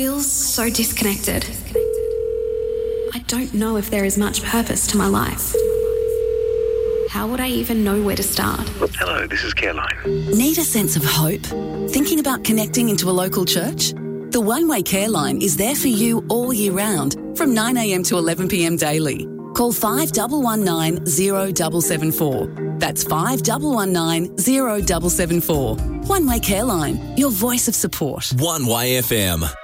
feel so disconnected. I don't know if there is much purpose to my life. How would I even know where to start? Hello, this is Caroline. Need a sense of hope? Thinking about connecting into a local church? The One Way Care Line is there for you all year round, from 9 a.m. to 11 p.m. daily. Call 5119 0774. That's 5119 0774. One Way Care Line, your voice of support. One Way FM.